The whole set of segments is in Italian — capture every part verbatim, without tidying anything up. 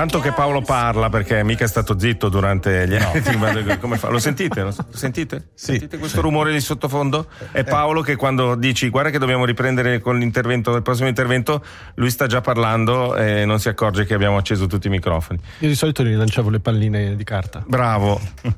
tanto che Paolo parla, perché mica è stato zitto durante gli anni. Come fa? Lo sentite? Lo sentite? Sì. Sentite questo rumore di sottofondo? È Paolo che quando dici guarda che dobbiamo riprendere con l'intervento, il prossimo intervento, lui sta già parlando e non si accorge che abbiamo acceso tutti i microfoni. Io di solito gli lanciavo le palline di carta. Bravo.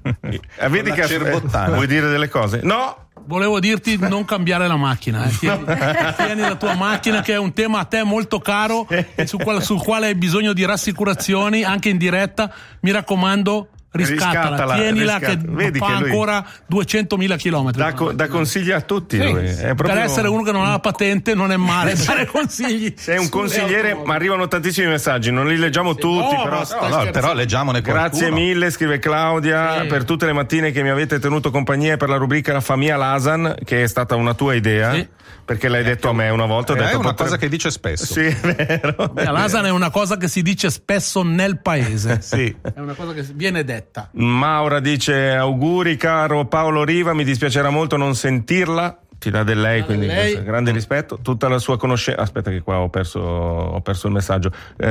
eh, vedi che eh, vuoi dire delle cose? No! Volevo dirti non cambiare la macchina, eh. tieni, tieni la tua macchina, che è un tema a te molto caro e sul quale, sul quale hai bisogno di rassicurazioni anche in diretta. Mi raccomando, riscattala, riscattala tienila, riscattala. che Vedi fa che lui ancora duecentomila chilometri. Da, co- da consigli a tutti, sì, lui. sì. È proprio... Per essere uno che non ha la patente non è male dare consigli. Sei un consigliere, ma arrivano tantissimi messaggi, non li leggiamo tutti, no, però, no, no, però leggiamone qualcuno. Grazie mille, scrive Claudia, sì. per tutte le mattine che mi avete tenuto compagnia per la rubrica Famiglia Lasan, che è stata una tua idea, sì. perché l'hai detto a me una volta. Ho È detto, una potrebbe... cosa che dice spesso. Sì, è vero. Beh, Lasan è una cosa che si dice spesso nel paese. Sì. È una cosa che viene detta. Maura dice auguri caro Paolo Riva, mi dispiacerà molto non sentirla. Ti dà del lei, quindi lei. grande rispetto. Tutta la sua conoscenza. Aspetta, che qua ho perso, ho perso il messaggio.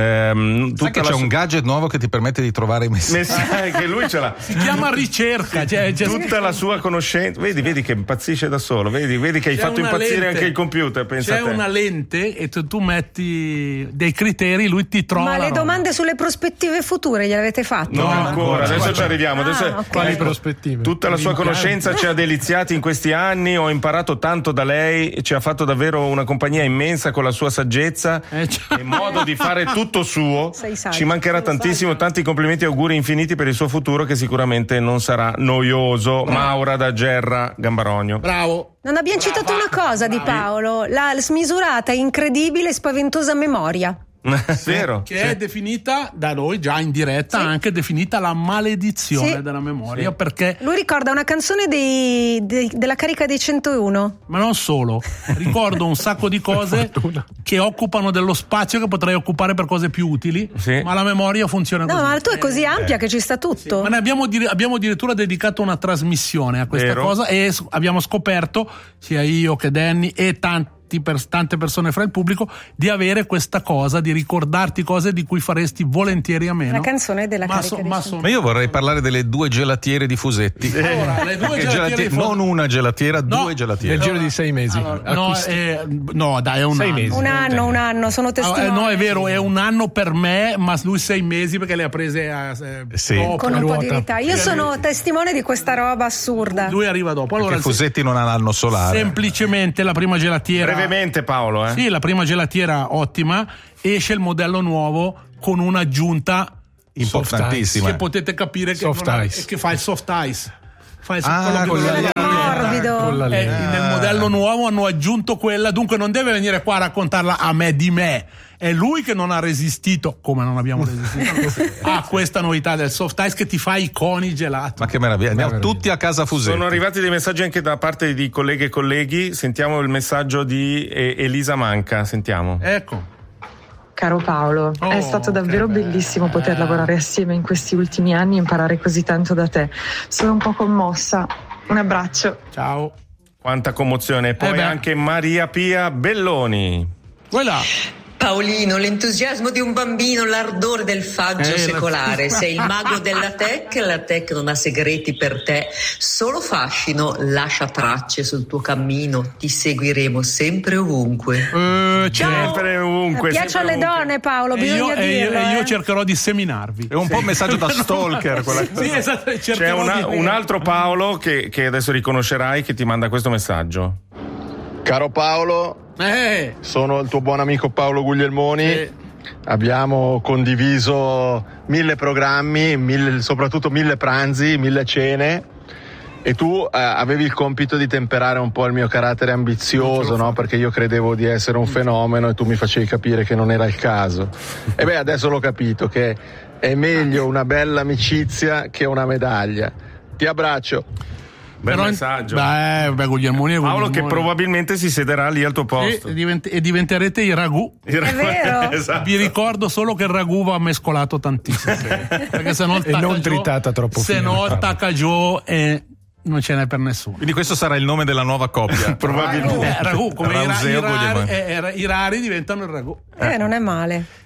Ehm, Sai che c'è la un su... gadget nuovo che ti permette di trovare i messaggi. messaggi che lui ce l'ha. Si chiama ricerca. Cioè, cioè, Tutta la sua conoscenza. Vedi, vedi che impazzisce da solo. Vedi, vedi che hai c'è fatto una impazzire lente. anche il computer. Pensa C'è a te. una lente e tu, tu metti dei criteri, lui ti trova. Ma la le roba. domande sulle prospettive future gliele avete fatte? No, No, ancora, adesso ci arriviamo. Ah, Adesso ok. Quali prospettive? Tutta la sua conoscenza ci ha deliziati in questi anni, ho imparato tanto da lei, ci ha fatto davvero una compagnia immensa con la sua saggezza Eh, cioè. e modo di fare tutto suo. Sei saggio. Ci mancherà tantissimo, tanti complimenti e auguri infiniti per il suo futuro che sicuramente non sarà noioso. Maura da Gerra Gambarogno. Bravo. Non abbiamo citato una cosa di Paolo, la smisurata, incredibile e spaventosa memoria. Vero? Che è definita da noi già in diretta, Sì. anche definita la maledizione Sì. della memoria, perché Lui ricorda una canzone dei, dei- della carica dei centouno. ma non solo, ricordo un sacco di cose che occupano dello spazio che potrei occupare per cose più utili, Sì. ma la memoria funziona No, così. ma la tua è così ampia che ci sta tutto. Ma ne abbiamo, dir- abbiamo addirittura dedicato una trasmissione a questa Vero. cosa e s- abbiamo scoperto, sia io che Danny e tanti per tante persone fra il pubblico, di avere questa cosa, di ricordarti cose di cui faresti volentieri a meno. La canzone della ma carica so- dei ma centouno. Ma io vorrei parlare delle due gelatiere di Fusetti. Allora, le due Che gelatiere gelatiere- di Fusetti- non una gelatiera, No. due gelatiere. Nel giro di sei mesi. Allora, no, Acquisti- eh, no, dai, è un Sei anno. mesi. Un anno, un anno, sono Ah, testimone. eh, no, è vero, è un anno per me, ma lui sei mesi perché le ha prese a, eh, Sì. dopo. Con un po' di ruota. ritardo. Io sono testimone di questa roba assurda. Lui arriva dopo. Allora, Perché Fusetti non ha l'anno solare. semplicemente la prima gelatiera. Brevemente Paolo, eh? Sì, la prima gelatiera ottima, esce il modello nuovo con un'aggiunta Importantissima. che potete capire che, Soft non ha- ice. che fa il soft ice. Fa il Ah, quello che con non la è- lente. Morbido. Con la Eh, lente. nel modello nuovo hanno aggiunto quella, dunque non deve venire qua a raccontarla a me di me. È lui che non ha resistito, come non abbiamo resistito, a questa novità del soft ice che ti fa i coni gelati. Ma che meraviglia, andiamo Meraviglia. tutti a casa Fusetti. Sono arrivati dei messaggi anche da parte di colleghe e colleghi. Sentiamo il messaggio di eh, Elisa Manca. Sentiamo. Ecco. Caro Paolo, Oh, è stato davvero che bello. bellissimo poter lavorare assieme in questi ultimi anni e imparare così tanto da te. Sono un po' commossa. Un abbraccio. Ciao. Quanta commozione. E poi Eh beh. anche Maria Pia Belloni. Quella. Paolino, l'entusiasmo di un bambino, l'ardore del faggio Eh, secolare. la- Sei il mago della tech, la tech non ha segreti per te, solo fascino, lascia tracce sul tuo cammino, ti seguiremo sempre ovunque. Eh, Sempre ovunque. Piace sempre alle ovunque. donne, Paolo, e io, bisogna e io- dirlo. e io eh. cercherò di seminarvi. È un po' un messaggio da stalker quella Sì, esatto, C'è cercherò una- di- un altro Paolo che, che adesso riconoscerai che ti manda questo messaggio. Caro Paolo, Eh, sono il tuo buon amico Paolo Guglielmoni. eh, Abbiamo condiviso mille programmi, mille- soprattutto mille pranzi, mille cene. E tu eh, avevi il compito di temperare un po' il mio carattere ambizioso, no? Perché io credevo di essere un fenomeno e tu mi facevi capire che non era il caso. E beh, adesso l'ho capito che è meglio una bella amicizia che una medaglia. Ti abbraccio. Bel però- messaggio. Beh, beh, Guglielmoni è Paolo che Guglielmoni. probabilmente si sederà lì al tuo posto. E, divent- e diventerete i ragù. È vero. Esatto. Vi ricordo solo che il ragù va mescolato tantissimo. Perché se no il E non tacca giù- tritata troppo Se fine, no il Paolo. tacca giù e non ce n'è per nessuno. Quindi questo sarà il nome della nuova coppia. Probabilmente. Eh, ragù, come i, ra- i Rauseo rari, Guglielmoni. eh, eh, i rari diventano il ragù. Eh, non è male.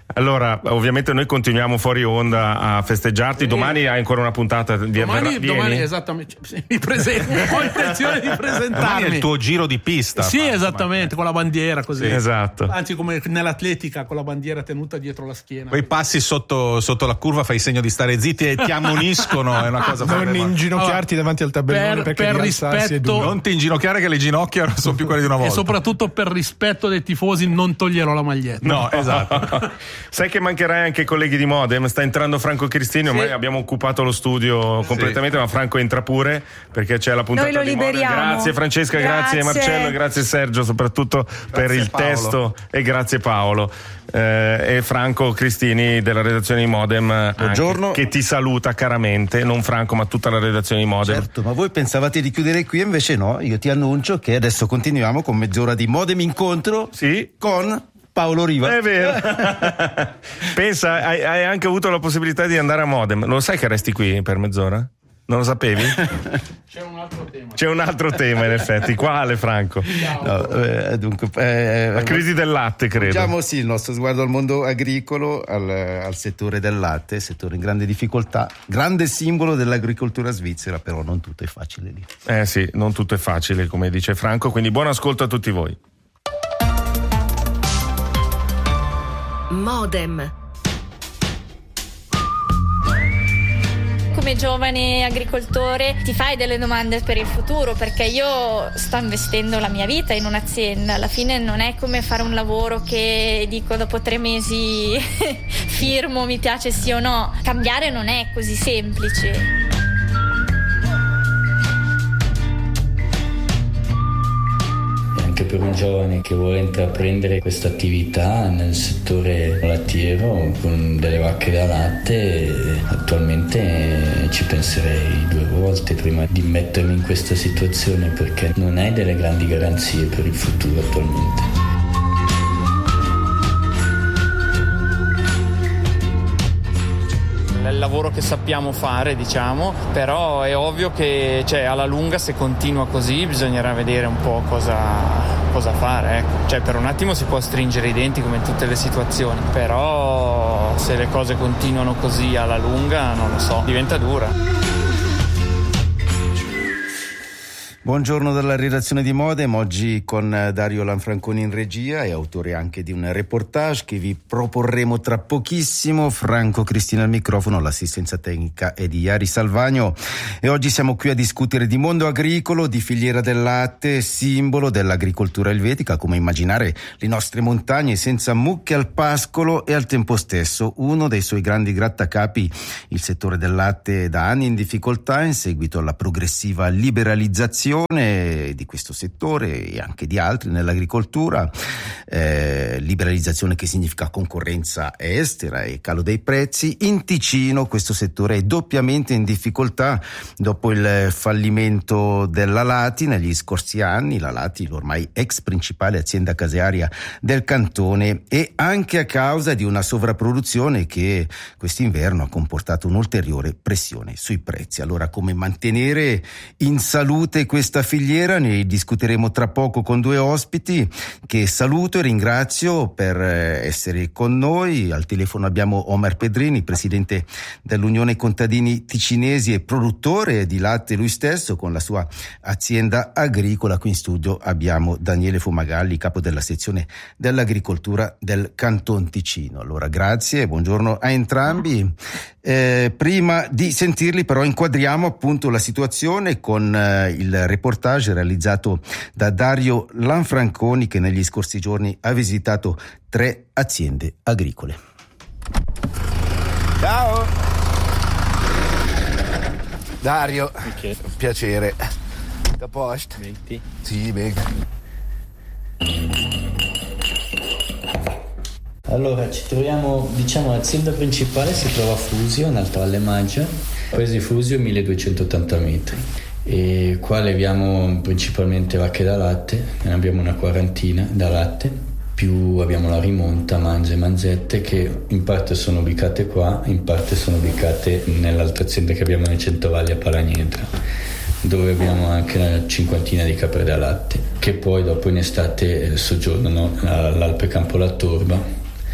Allora, ovviamente noi continuiamo fuori onda a festeggiarti. Sì. Domani hai ancora una puntata di Domani, Vieni? domani esattamente, mi presento, ho intenzione di presentarmi. Domani è il tuo giro di pista. Sì, Fa, esattamente, con la bandiera così. Sì, esatto. Anzi, come nell'atletica, con la bandiera tenuta dietro la schiena. Poi passi sotto, sotto la curva, fai segno di stare zitti e ti ammoniscono. È una cosa Non inginocchiarti Allora, davanti al tabellone per- perché per di alzarsi è rispetto- duro. Non ti inginocchiare che le ginocchia non sono più quelle di una E volta. soprattutto per rispetto dei tifosi non toglierò la maglietta. No, esatto. Sai che mancherai anche ai colleghi di Modem. Sta entrando Franco Cristini. Ormai Sì. abbiamo occupato lo studio completamente, ma Franco entra pure perché c'è la puntata Noi lo di Modem. liberiamo. Grazie Francesca, grazie, Grazie. Marcello, grazie Sergio, soprattutto per il Paolo. testo, e grazie Paolo. Eh, e Franco Cristini della redazione di Modem, anche, Buongiorno. che ti saluta caramente, non Franco ma tutta la redazione di Modem. Certo, ma voi pensavate di chiudere qui, invece no, io ti annuncio che adesso continuiamo con mezz'ora di Modem incontro Sì. con Paolo Riva. È vero. Pensa, hai, hai anche avuto la possibilità di andare a Modem. Lo sai che resti qui per mezz'ora? Non lo sapevi? C'è un altro tema. C'è un altro tema in effetti. Quale, Franco? No, eh, dunque, eh, La crisi del latte, credo. Diciamo sì, il nostro sguardo al mondo agricolo, al, al settore del latte, settore in grande difficoltà, grande simbolo dell'agricoltura svizzera, però non tutto è facile lì. Eh sì, non tutto è facile, come dice Franco, quindi buon ascolto a tutti voi. Modem. Come giovane agricoltore ti fai delle domande per il futuro, perché io sto investendo la mia vita in un'azienda. Alla fine non è come fare un lavoro che dico dopo tre mesi firmo, mi piace sì o no. Cambiare non è così semplice. Anche per un giovane che vuole intraprendere questa attività nel settore lattiero con delle vacche da latte, attualmente ci penserei due volte prima di mettermi in questa situazione, perché non hai delle grandi garanzie per il futuro attualmente. È il lavoro che sappiamo fare, diciamo, però è ovvio che, cioè, alla lunga, se continua così, bisognerà vedere un po' cosa, cosa fare, ecco. Cioè, per un attimo si può stringere i denti come in tutte le situazioni, però se le cose continuano così alla lunga, non lo so, diventa dura. Buongiorno dalla redazione di Modem, oggi con Dario Lanfranconi in regia e autore anche di un reportage che vi proporremo tra pochissimo. Franco Cristini al microfono, l'assistenza tecnica è di Iari Salvagno e oggi siamo qui a discutere di mondo agricolo, di filiera del latte, simbolo dell'agricoltura elvetica, come immaginare le nostre montagne senza mucche al pascolo e al tempo stesso uno dei suoi grandi grattacapi, il settore del latte da anni in difficoltà in seguito alla progressiva liberalizzazione di questo settore e anche di altri nell'agricoltura, eh, liberalizzazione che significa concorrenza estera e calo dei prezzi. In Ticino questo settore è doppiamente in difficoltà dopo il fallimento della Lati negli scorsi anni, la Lati l'ormai ex principale azienda casearia del cantone, e anche a causa di una sovrapproduzione che quest'inverno ha comportato un'ulteriore pressione sui prezzi. Allora, come mantenere in salute questa filiera? Ne discuteremo tra poco con due ospiti che saluto e ringrazio per essere con noi. Al telefono abbiamo Omar Pedrini, presidente dell'Unione Contadini Ticinesi e produttore di latte lui stesso con la sua azienda agricola. Qui in studio abbiamo Daniele Fumagalli, capo della sezione dell'agricoltura del Canton Ticino. Allora, grazie e buongiorno a entrambi. Eh, prima di sentirli però inquadriamo appunto la situazione con eh, il reportage realizzato da Dario Lanfranconi, che negli scorsi giorni ha visitato tre aziende agricole. Ciao Dario, okay. Piacere. Da post? Venti. Sì, bene. Allora, ci troviamo, diciamo, l'azienda principale si trova a Fusio, in Alta Valle Maggia, paese di Fusio milleduecentottanta metri. E qua leviamo principalmente vacche da latte, ne abbiamo una quarantina da latte, più abbiamo la rimonta, manze e manzette, che in parte sono ubicate qua, in parte sono ubicate nell'altra azienda che abbiamo nel Centovalli a Palagnetra, dove abbiamo anche una cinquantina di capre da latte, che poi dopo in estate soggiornano all'Alpe Campo La Torba,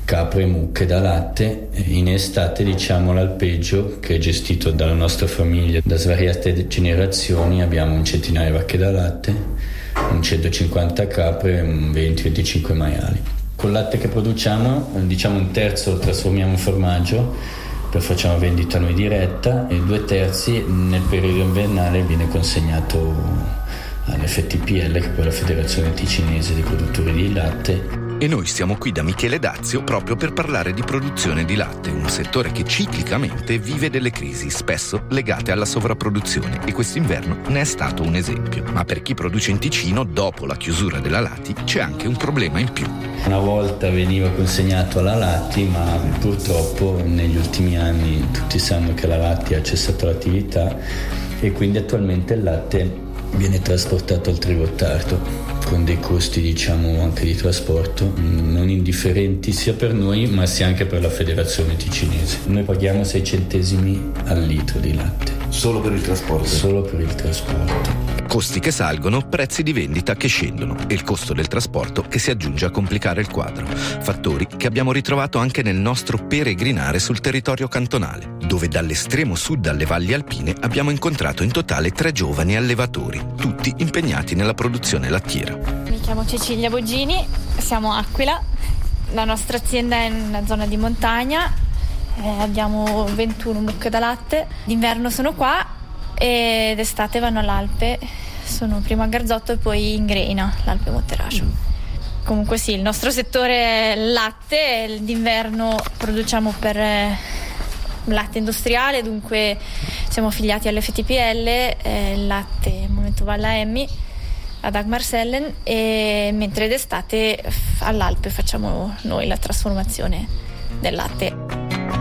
capre e mucche da latte. In estate, diciamo, l'alpeggio, che è gestito dalla nostra famiglia da svariate generazioni, abbiamo un centinaio di vacche da latte, un centocinquanta capre e un venti venticinque maiali. Col latte che produciamo, diciamo un terzo lo trasformiamo in formaggio, poi facciamo vendita noi diretta, e due terzi nel periodo invernale viene consegnato all'F T P L, che è poi la Federazione Ticinese dei Produttori di Latte. E noi siamo qui da Michele Dazio proprio per parlare di produzione di latte, un settore che ciclicamente vive delle crisi, spesso legate alla sovrapproduzione, e quest'inverno ne è stato un esempio. Ma per chi produce in Ticino, dopo la chiusura della Lati, c'è anche un problema in più. Una volta veniva consegnato alla Lati, ma purtroppo negli ultimi anni tutti sanno che la Lati ha cessato l'attività e quindi attualmente il latte viene trasportato al Trigottardo, con dei costi, diciamo, anche di trasporto non indifferenti sia per noi ma sia anche per la Federazione Ticinese. Noi paghiamo sei centesimi al litro di latte. Solo per il trasporto? Solo per il trasporto. Costi che salgono, prezzi di vendita che scendono e il costo del trasporto che si aggiunge a complicare il quadro. Fattori che abbiamo ritrovato anche nel nostro peregrinare sul territorio cantonale, dove dall'estremo sud alle valli alpine abbiamo incontrato in totale tre giovani allevatori, tutti impegnati nella produzione lattiera. Mi chiamo Cecilia Boggini, siamo Aquila, la nostra azienda è in una zona di montagna, eh, abbiamo ventuno mucche da latte, d'inverno sono qua e d'estate vanno all'Alpe, sono prima a Garzotto e poi in Greina, l'Alpe Monterascio. Mm. Comunque sì, il nostro settore è latte, d'inverno produciamo per eh, latte industriale, dunque siamo affiliati all'F T P L, eh, latte Momento Valla Emmi, ad Agmarsellen, e mentre d'estate all'Alpe facciamo noi la trasformazione del latte.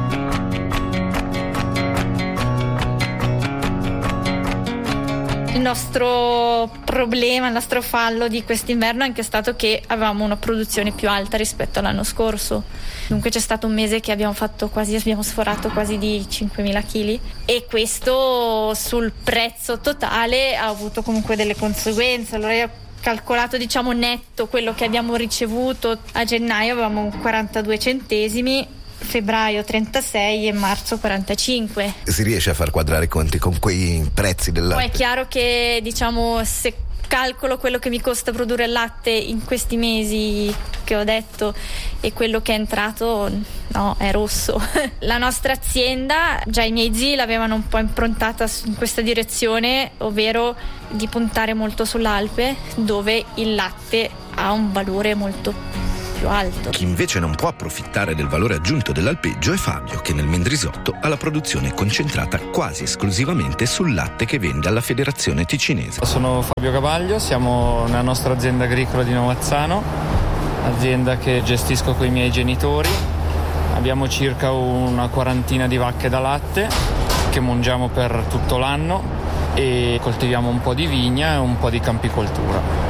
Il nostro problema, il nostro fallo di quest'inverno è anche stato che avevamo una produzione più alta rispetto all'anno scorso. Dunque c'è stato un mese che abbiamo fatto quasi, abbiamo sforato quasi di cinquemila chili, e questo sul prezzo totale ha avuto comunque delle conseguenze. Allora io ho calcolato, diciamo, netto quello che abbiamo ricevuto a gennaio, avevamo quarantadue centesimi, febbraio trentasei e marzo quarantacinque. Si riesce a far quadrare i conti con quei prezzi del latte? Poi è chiaro che, diciamo, se calcolo quello che mi costa produrre il latte in questi mesi che ho detto e quello che è entrato, no, è rosso. La nostra azienda, già i miei zii l'avevano un po' improntata in questa direzione, ovvero di puntare molto sull'Alpe, dove il latte ha un valore molto più alto. Chi invece non può approfittare del valore aggiunto dell'alpeggio è Fabio, che nel Mendrisiotto ha la produzione concentrata quasi esclusivamente sul latte che vende alla Federazione Ticinese. Sono Fabio Cavaglio, siamo nella nostra azienda agricola di Novazzano, azienda che gestisco con i miei genitori. Abbiamo circa una quarantina di vacche da latte che mungiamo per tutto l'anno e coltiviamo un po' di vigna e un po' di campicoltura.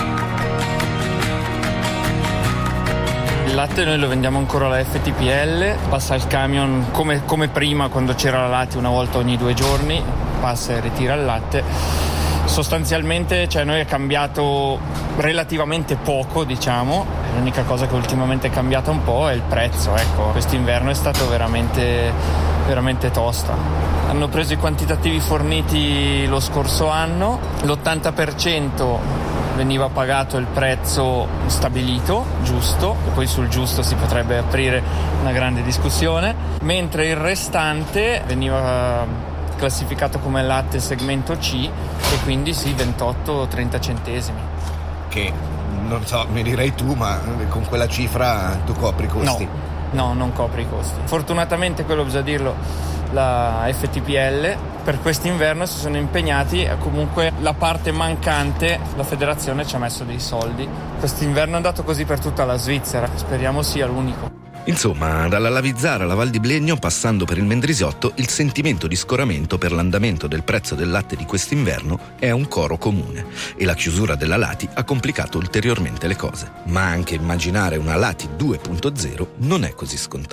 Il latte noi lo vendiamo ancora alla F T P L, passa il camion come, come prima, quando c'era la Lati, una volta ogni due giorni, passa e ritira il latte. Sostanzialmente, cioè, noi è cambiato relativamente poco, diciamo. L'unica cosa che ultimamente è cambiata un po' è il prezzo, ecco. Quest'inverno è stato veramente, veramente tosta. Hanno preso i quantitativi forniti lo scorso anno, l'ottanta per cento veniva pagato il prezzo stabilito, giusto, e poi sul giusto si potrebbe aprire una grande discussione, mentre il restante veniva classificato come latte segmento C e quindi sì, ventotto trenta centesimi. Che non so, mi direi tu, ma con quella cifra tu copri i costi? No, no, non copri i costi. Fortunatamente, quello bisogna dirlo, la F T P L per quest'inverno si sono impegnati, comunque la parte mancante la federazione ci ha messo dei soldi. Quest'inverno è andato così per tutta la Svizzera, speriamo sia l'unico. Insomma, dalla Lavizzara alla Val di Blegno, passando per il Mendrisiotto, il sentimento di scoramento per l'andamento del prezzo del latte di quest'inverno è un coro comune, e la chiusura della Lati ha complicato ulteriormente le cose. Ma anche immaginare una Lati due punto zero non è così scontato.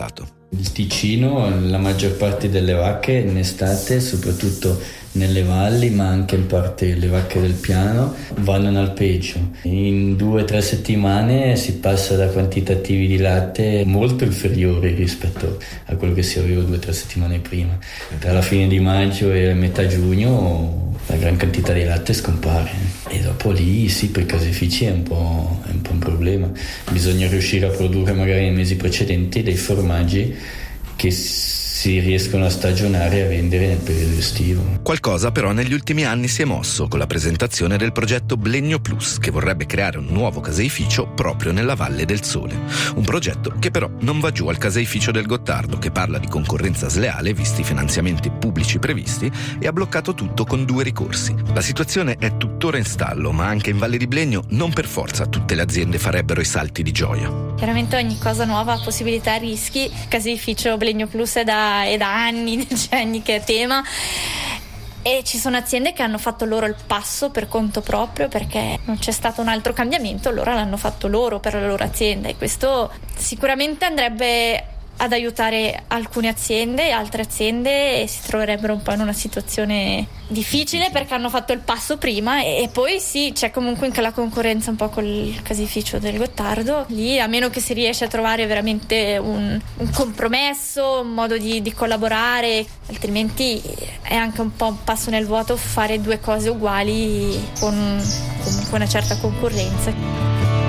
Il Ticino, la maggior parte delle vacche in estate, soprattutto nelle valli, ma anche in parte le vacche del piano, vanno in alpeggio. In due o tre settimane si passa da quantitativi di latte molto inferiori rispetto a quello che si aveva due o tre settimane prima. Tra la fine di maggio e metà giugno la gran quantità di latte scompare e dopo lì sì, per i caseifici è un po', è un po' un problema. Bisogna riuscire a produrre magari nei mesi precedenti dei formaggi che si riescono a stagionare e a vendere nel periodo estivo. Qualcosa però negli ultimi anni si è mosso con la presentazione del progetto Blegno Plus, che vorrebbe creare un nuovo caseificio proprio nella Valle del Sole. Un progetto che però non va giù al caseificio del Gottardo, che parla di concorrenza sleale visti i finanziamenti pubblici previsti e ha bloccato tutto con due ricorsi. La situazione è tuttora in stallo, ma anche in Valle di Blegno non per forza tutte le aziende farebbero i salti di gioia. Chiaramente ogni cosa nuova ha possibilità e rischi. Il caseificio Blegno Plus è da è da anni, decenni che è tema, e ci sono aziende che hanno fatto loro il passo per conto proprio perché non c'è stato un altro cambiamento, allora l'hanno fatto loro per la loro azienda, e questo sicuramente andrebbe ad aiutare alcune aziende, altre aziende si troverebbero un po' in una situazione difficile perché hanno fatto il passo prima, e poi sì, c'è comunque anche la concorrenza un po' col caseificio del Gottardo. Lì, a meno che si riesce a trovare veramente un, un compromesso, un modo di, di collaborare, altrimenti è anche un po' un passo nel vuoto fare due cose uguali con comunque una certa concorrenza.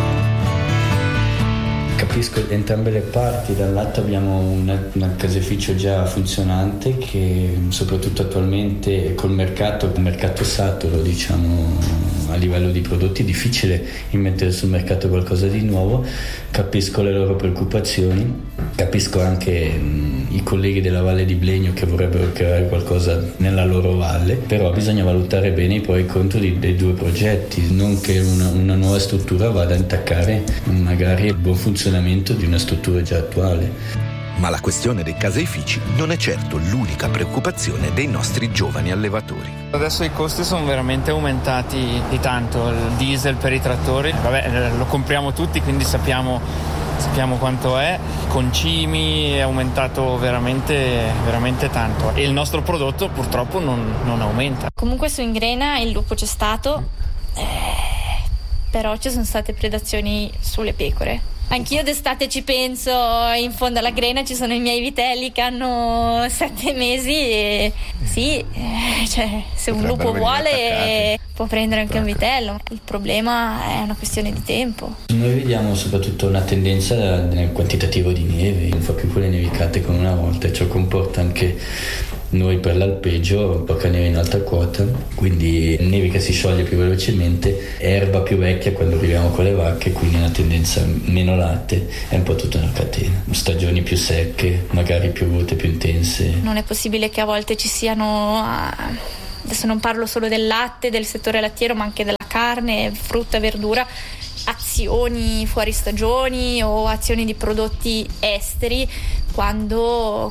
Capisco entrambe le parti. Da un lato abbiamo un caseificio già funzionante che soprattutto attualmente col mercato, il mercato saturo diciamo a livello di prodotti è difficile immettere sul mercato qualcosa di nuovo. Capisco le loro preoccupazioni, capisco anche mh, i colleghi della Valle di Blegno che vorrebbero creare qualcosa nella loro valle, però bisogna valutare bene i pro e i contro di, dei due progetti, non che una, una nuova struttura vada a intaccare magari il buon funzionamento di una struttura già attuale. Ma la questione dei caseifici non è certo l'unica preoccupazione dei nostri giovani allevatori. Adesso i costi sono veramente aumentati di tanto, il diesel per i trattori, vabbè, lo compriamo tutti, quindi sappiamo, sappiamo quanto è, concimi è aumentato veramente, veramente tanto e il nostro prodotto purtroppo non, non aumenta. Comunque su Ingrena il lupo c'è stato, eh, però ci sono state predazioni sulle pecore. Anch'io d'estate ci penso, in fondo alla grena ci sono i miei vitelli che hanno sette mesi e sì, eh, cioè, se un lupo vuole può prendere anche un vitello. Il problema è una questione di tempo. Noi vediamo soprattutto una tendenza nel quantitativo di neve, non fa più quelle nevicate come una volta, e ciò comporta anche noi per l'alpeggio poca neve in alta quota, quindi neve che si scioglie più velocemente, erba più vecchia quando arriviamo con le vacche, quindi una tendenza meno latte, è un po' tutta una catena, stagioni più secche, magari piovute più intense. Non è possibile che a volte ci siano, adesso non parlo solo del latte, del settore lattiero, ma anche della carne, frutta, verdura, azioni fuori stagioni o azioni di prodotti esteri, quando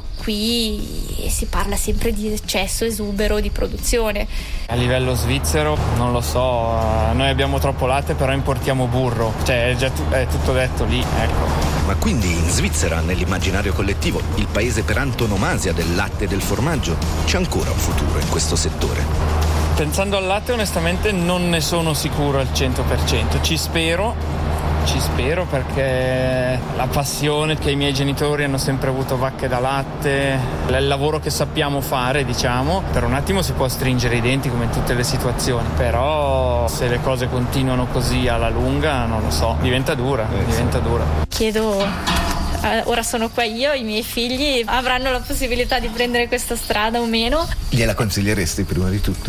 qui si parla sempre di eccesso, esubero di produzione. A livello svizzero non lo so, noi abbiamo troppo latte però importiamo burro, cioè è già tu- è tutto detto lì, ecco. Ma quindi in Svizzera, nell'immaginario collettivo, il paese per antonomasia del latte e del formaggio, c'è ancora un futuro in questo settore? Pensando al latte onestamente non ne sono sicuro al cento per cento, ci spero, ci spero perché la passione che i miei genitori hanno sempre avuto vacche da latte, il lavoro che sappiamo fare, diciamo, per un attimo si può stringere i denti come in tutte le situazioni, però se le cose continuano così alla lunga, non lo so, diventa dura, eh, diventa dura. Chiedo... Ora sono qua io, i miei figli avranno la possibilità di prendere questa strada o meno? Gliela consiglieresti prima di tutto?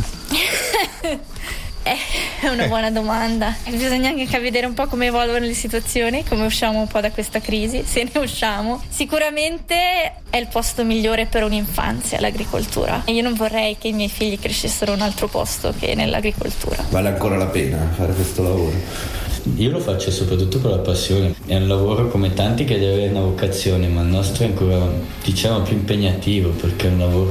È una buona domanda. Bisogna anche vedere un po' come evolvono le situazioni, come usciamo un po' da questa crisi, se ne usciamo. Sicuramente è il posto migliore per un'infanzia, l'agricoltura. Io non vorrei che i miei figli crescessero in un altro posto che nell'agricoltura. Vale ancora la pena fare questo lavoro? Io lo faccio soprattutto per la passione, è un lavoro come tanti che deve avere una vocazione, ma il nostro è ancora, diciamo, più impegnativo perché è un lavoro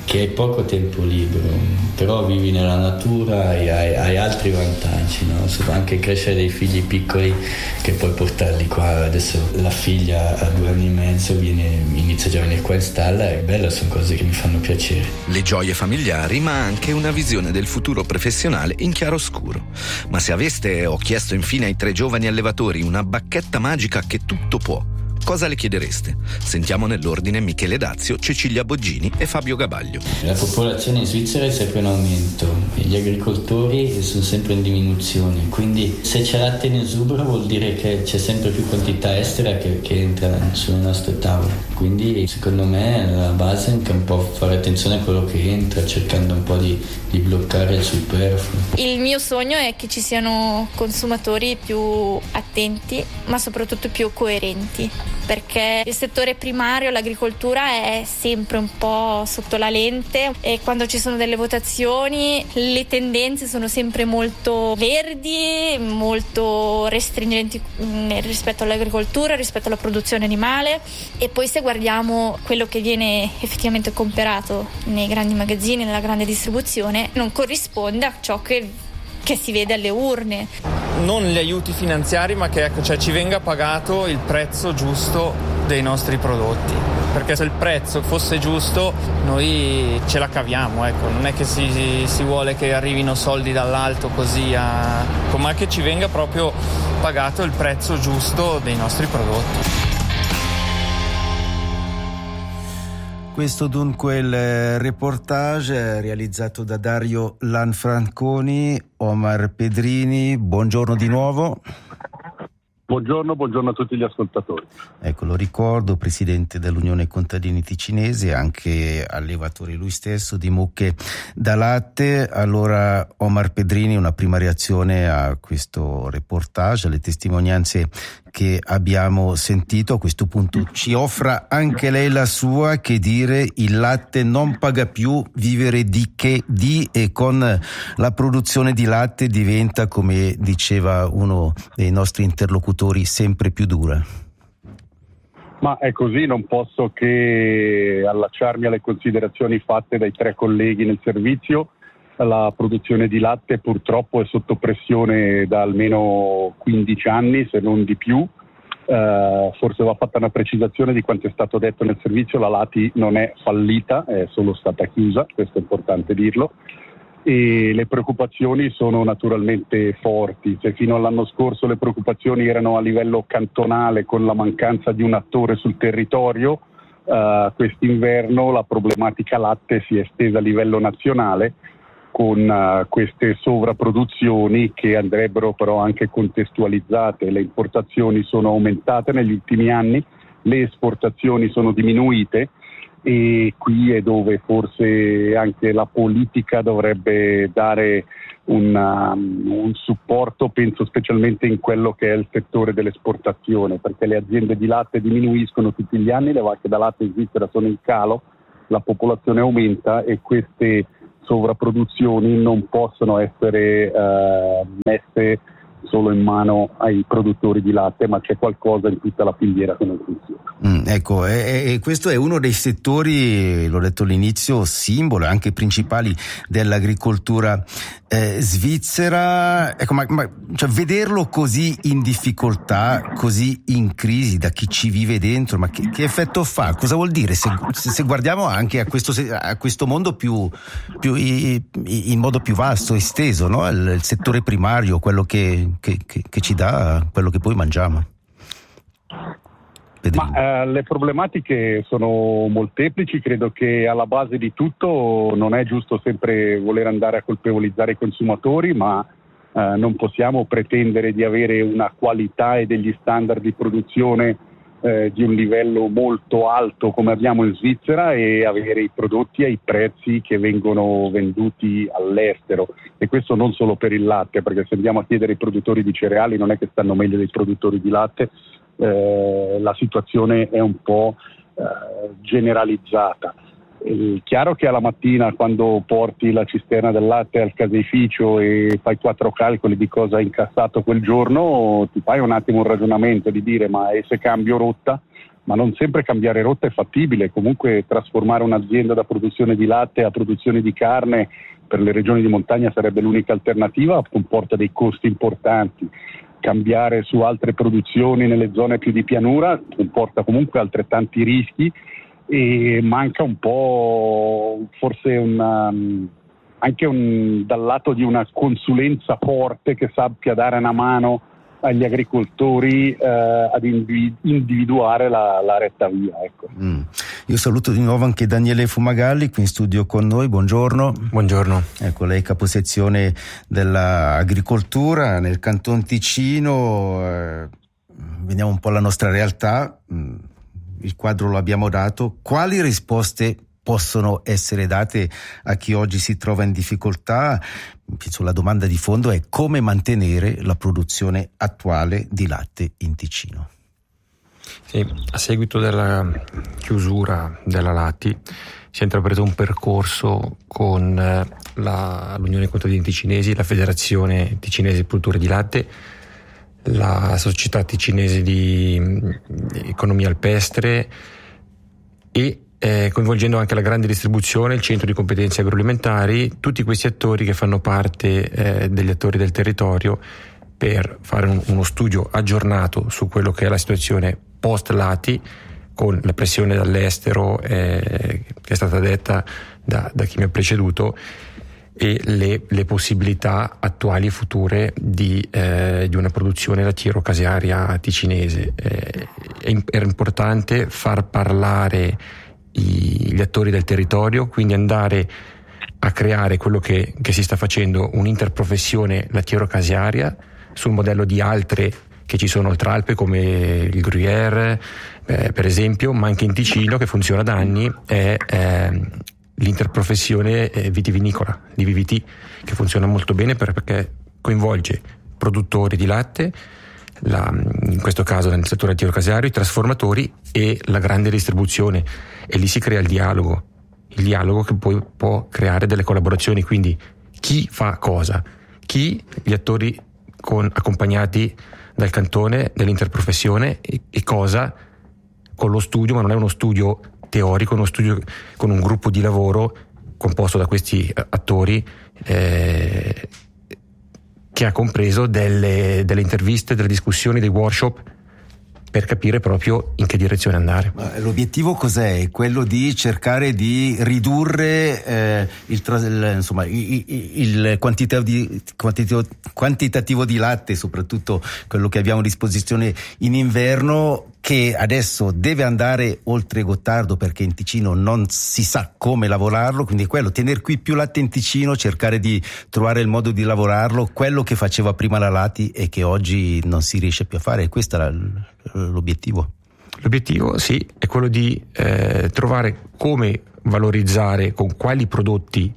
che hai poco tempo libero, però vivi nella natura e hai, hai altri vantaggi, no? Anche crescere dei figli piccoli che puoi portarli qua. Adesso la figlia a due anni e mezzo viene, inizia già a venire qua in stalla, è bello, sono cose che mi fanno piacere. Le gioie familiari, ma anche una visione del futuro professionale in chiaroscuro. Ma se aveste, ho chiesto infine ai tre giovani allevatori, una bacchetta magica che tutto può, cosa le chiedereste? Sentiamo nell'ordine Michele Dazio, Cecilia Boggini e Fabio Gabaglio. La popolazione in Svizzera è sempre in aumento e gli agricoltori sono sempre in diminuzione, quindi se c'è latte in esubero vuol dire che c'è sempre più quantità estera che, che entra sulle nostre tavole. Quindi secondo me la base è anche un po' fare attenzione a quello che entra, cercando un po' di, di bloccare il superfluo. Il mio sogno è che ci siano consumatori più attenti, ma soprattutto più coerenti, perché il settore primario, l'agricoltura, è sempre un po' sotto la lente e quando ci sono delle votazioni le tendenze sono sempre molto verdi, molto restringenti rispetto all'agricoltura, rispetto alla produzione animale, e poi se guardiamo quello che viene effettivamente comperato nei grandi magazzini, nella grande distribuzione, non corrisponde a ciò che che si vede alle urne. Non gli aiuti finanziari, ma che ecco, cioè, ci venga pagato il prezzo giusto dei nostri prodotti, perché se il prezzo fosse giusto noi ce la caviamo, ecco. Non è che si, si vuole che arrivino soldi dall'alto così a... ma che ci venga proprio pagato il prezzo giusto dei nostri prodotti. Questo dunque il reportage realizzato da Dario Lanfranconi, Omar Pedrini, buongiorno di nuovo. Buongiorno, buongiorno a tutti gli ascoltatori. Ecco, lo ricordo, presidente dell'Unione Contadini Ticinese, anche allevatore lui stesso di mucche da latte. Allora, Omar Pedrini, una prima reazione a questo reportage, alle testimonianze che abbiamo sentito. A questo punto ci offra anche lei la sua, che dire il latte non paga più, vivere di che di, e con la produzione di latte diventa, come diceva uno dei nostri interlocutori, sempre più dura. Ma è così, non posso che allacciarmi alle considerazioni fatte dai tre colleghi nel servizio. La produzione di latte purtroppo è sotto pressione da almeno quindici anni, se non di più. Uh, forse va fatta una precisazione di quanto è stato detto nel servizio: la Lati non è fallita, è solo stata chiusa, questo è importante dirlo, e le preoccupazioni sono naturalmente forti. Se fino all'anno scorso le preoccupazioni erano a livello cantonale con la mancanza di un attore sul territorio, uh, quest'inverno la problematica latte si è estesa a livello nazionale, con uh, queste sovrapproduzioni che andrebbero però anche contestualizzate. Le importazioni sono aumentate negli ultimi anni, le esportazioni sono diminuite, e qui è dove forse anche la politica dovrebbe dare un, um, un supporto, penso specialmente in quello che è il settore dell'esportazione, perché le aziende di latte diminuiscono tutti gli anni, le vacche da latte in Svizzera sono in calo, la popolazione aumenta e queste sovrapproduzioni non possono essere uh, messe solo in mano ai produttori di latte, ma c'è qualcosa in tutta la filiera che non funziona. Mm, ecco, e, e questo è uno dei settori, l'ho detto all'inizio, simbolo, anche principali dell'agricoltura eh, svizzera. Ecco, ma, ma cioè, vederlo così in difficoltà, così in crisi da chi ci vive dentro, ma che, che effetto fa? Cosa vuol dire se, se guardiamo anche a questo, a questo mondo più, più in modo più vasto, esteso, no? il, il settore primario, quello che Che, che, che ci dà quello che poi mangiamo? Ma eh, le problematiche sono molteplici. Credo che alla base di tutto non è giusto sempre voler andare a colpevolizzare i consumatori, ma eh, non possiamo pretendere di avere una qualità e degli standard di produzione eh, di un livello molto alto come abbiamo in Svizzera e avere i prodotti ai prezzi che vengono venduti all'estero. E questo non solo per il latte, perché se andiamo a chiedere ai produttori di cereali non è che stanno meglio dei produttori di latte, eh, la situazione è un po' eh, generalizzata. È chiaro che alla mattina, quando porti la cisterna del latte al caseificio e fai quattro calcoli di cosa hai incassato quel giorno, ti fai un attimo un ragionamento di dire: ma e se cambio rotta, ma non sempre cambiare rotta è fattibile. Comunque trasformare un'azienda da produzione di latte a produzione di carne per le regioni di montagna sarebbe l'unica alternativa, comporta dei costi importanti. Cambiare su altre produzioni nelle zone più di pianura comporta comunque altrettanti rischi, e manca un po' forse una, anche un, dal lato di una consulenza forte che sappia dare una mano agli agricoltori eh, ad individuare la, la retta via. Ecco. Mm. Io saluto di nuovo anche Daniele Fumagalli qui in studio con noi, buongiorno. Buongiorno. Ecco, lei caposezione dell'agricoltura nel Canton Ticino, eh, vediamo un po' la nostra realtà, il quadro lo abbiamo dato, quali risposte possono essere date a chi oggi si trova in difficoltà? Penso la domanda di fondo è come mantenere la produzione attuale di latte in Ticino. Sì, a seguito della chiusura della Lati si è intrapreso un percorso con la, l'Unione Contadini Ticinesi, la Federazione Ticinese Produttori di Latte, la Società Ticinese di Economia Alpestre e Eh, coinvolgendo anche la grande distribuzione, il centro di competenze agroalimentari, tutti questi attori che fanno parte eh, degli attori del territorio per fare un, uno studio aggiornato su quello che è la situazione post Lati, con la pressione dall'estero eh, che è stata detta da, da chi mi ha preceduto, e le, le possibilità attuali e future di, eh, di una produzione lattiero-casearia ticinese. Eh, era importante far parlare gli attori del territorio, quindi andare a creare quello che, che si sta facendo, un'interprofessione lattiero-casearia sul modello di altre che ci sono oltre Alpe come il Gruyère eh, per esempio, ma anche in Ticino che funziona da anni è eh, l'interprofessione eh, vitivinicola, l'I V V T, che funziona molto bene perché coinvolge produttori di latte, La, in questo caso nel settore lattiero-caseario, i trasformatori e la grande distribuzione, e lì si crea il dialogo, il dialogo che poi può creare delle collaborazioni, quindi chi fa cosa, chi, gli attori con, accompagnati dal cantone, dell'interprofessione e, e cosa con lo studio, ma non è uno studio teorico, uno studio con un gruppo di lavoro composto da questi attori eh, che ha compreso delle, delle interviste, delle discussioni, dei workshop per capire proprio in che direzione andare. Ma l'obiettivo cos'è? Quello di cercare di ridurre eh, il, il, insomma, il, il quantitativo, di, quantitativo, quantitativo di latte, soprattutto quello che abbiamo a disposizione in inverno, che adesso deve andare oltre Gottardo perché in Ticino non si sa come lavorarlo, quindi quello, tenere qui più latte in Ticino, cercare di trovare il modo di lavorarlo, quello che faceva prima la Lati e che oggi non si riesce più a fare. Questo era l'obiettivo. L'obiettivo sì, è quello di eh, trovare come valorizzare con quali prodotti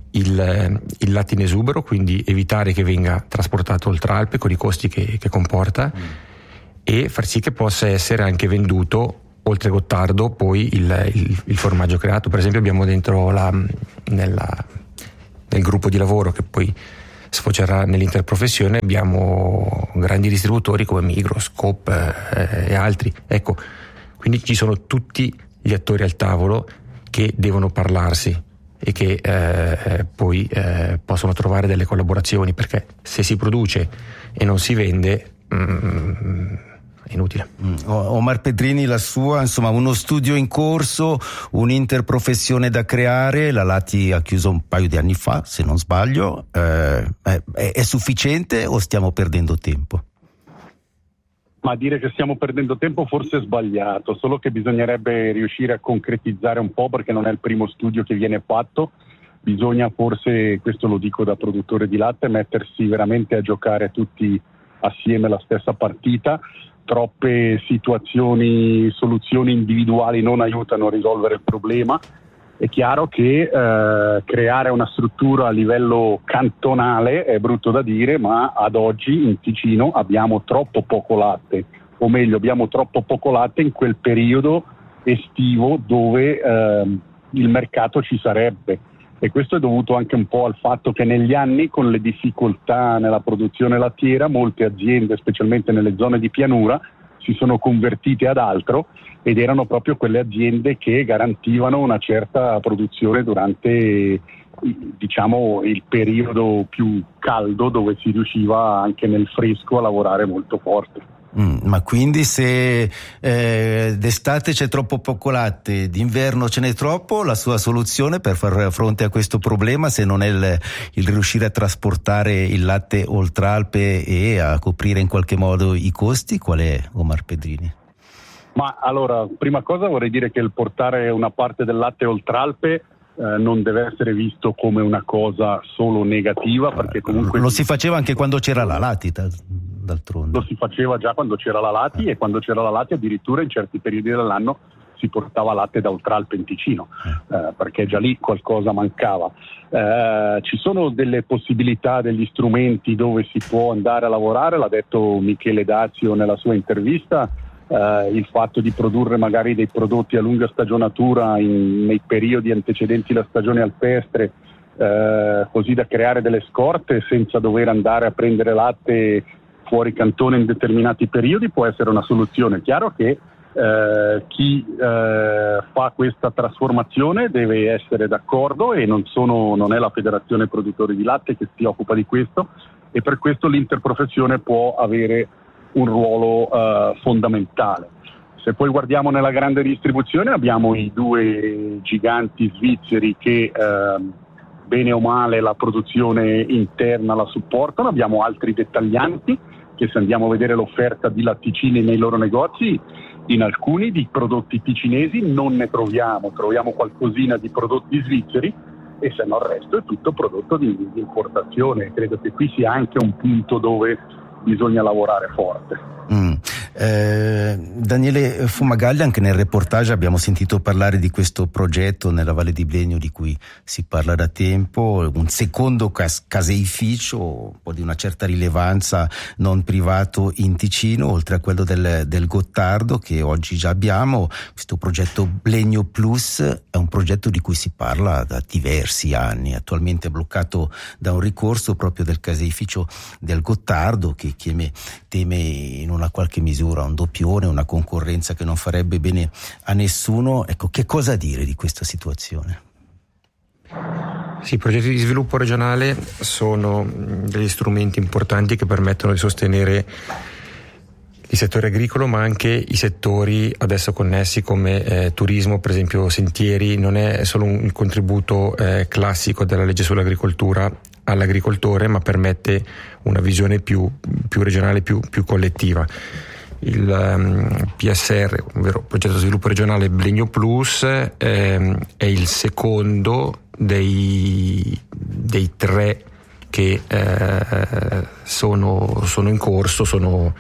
il, il latte in esubero, quindi evitare che venga trasportato oltre Alpe con i costi che, che comporta, mm. e far sì che possa essere anche venduto oltre Gottardo poi il, il, il formaggio creato. Per esempio abbiamo dentro la, nella, nel gruppo di lavoro che poi sfocerà nell'interprofessione, abbiamo grandi distributori come Migros, Coop eh, e altri. Ecco, quindi ci sono tutti gli attori al tavolo che devono parlarsi e che eh, poi eh, possono trovare delle collaborazioni, perché se si produce e non si vende mm, è inutile. Mm. Omar Pedrini, la sua, insomma, uno studio in corso, un'interprofessione da creare, la Lati ha chiuso un paio di anni fa, se non sbaglio, eh, è, è sufficiente o stiamo perdendo tempo? Ma dire che stiamo perdendo tempo forse è sbagliato, solo che bisognerebbe riuscire a concretizzare un po', perché non è il primo studio che viene fatto. Bisogna forse, questo lo dico da produttore di latte, mettersi veramente a giocare tutti assieme la stessa partita. Troppe situazioni, soluzioni individuali non aiutano a risolvere il problema. È chiaro che eh, creare una struttura a livello cantonale è brutto da dire, ma ad oggi in Ticino abbiamo troppo poco latte, o meglio abbiamo troppo poco latte in quel periodo estivo dove eh, il mercato ci sarebbe, e questo è dovuto anche un po' al fatto che negli anni, con le difficoltà nella produzione lattiera, molte aziende, specialmente nelle zone di pianura, si sono convertite ad altro, ed erano proprio quelle aziende che garantivano una certa produzione durante, diciamo, il periodo più caldo, dove si riusciva anche nel fresco a lavorare molto forte. Mm, ma quindi se eh, d'estate c'è troppo poco latte, d'inverno ce n'è troppo, la sua soluzione per far fronte a questo problema, se non è il, il riuscire a trasportare il latte oltre Alpe e a coprire in qualche modo i costi, qual è, Omar Pedrini? Ma allora, prima cosa vorrei dire che il portare una parte del latte oltre Alpe eh, non deve essere visto come una cosa solo negativa, perché comunque lo si faceva anche quando c'era la latita, d'altronde. Lo si faceva già quando c'era la Lati, e quando c'era la Lati addirittura in certi periodi dell'anno si portava latte da Oltralpe in Ticino, eh, perché già lì qualcosa mancava. Eh, ci sono delle possibilità, degli strumenti dove si può andare a lavorare, l'ha detto Michele Dazio nella sua intervista. Uh, il fatto di produrre magari dei prodotti a lunga stagionatura in, nei periodi antecedenti la stagione alpestre, uh, così da creare delle scorte senza dover andare a prendere latte fuori cantone in determinati periodi, può essere una soluzione. È chiaro che uh, chi uh, fa questa trasformazione deve essere d'accordo, e non, sono, non è la Federazione Produttori di Latte che si occupa di questo, e per questo l'interprofessione può avere un ruolo uh, fondamentale. Se poi guardiamo nella grande distribuzione, abbiamo i due giganti svizzeri che uh, bene o male la produzione interna la supportano, abbiamo altri dettaglianti che, se andiamo a vedere l'offerta di latticini nei loro negozi, in alcuni di prodotti ticinesi non ne troviamo, troviamo qualcosina di prodotti svizzeri, e se no il resto è tutto prodotto di, di importazione. Credo che qui sia anche un punto dove bisogna lavorare forte. Mm. Eh, Daniele Fumagalli, anche nel reportage abbiamo sentito parlare di questo progetto nella Valle di Blegno di cui si parla da tempo, un secondo cas- caseificio, un po' di una certa rilevanza, non privato in Ticino, oltre a quello del, del Gottardo che oggi già abbiamo. Questo progetto Blegno Plus è un progetto di cui si parla da diversi anni, attualmente è bloccato da un ricorso proprio del caseificio del Gottardo, che teme, teme in una qualche misura un doppione, una concorrenza che non farebbe bene a nessuno. Ecco, che cosa dire di questa situazione? Sì, i progetti di sviluppo regionale sono degli strumenti importanti che permettono di sostenere il settore agricolo, ma anche i settori adesso connessi come eh, turismo, per esempio sentieri. Non è solo un contributo eh, classico della legge sull'agricoltura all'agricoltore, ma permette una visione più, più regionale, più, più collettiva. Il um, P S R, ovvero Progetto di Sviluppo Regionale Blegno Plus, ehm, è il secondo dei, dei tre che eh, sono, sono in corso, sono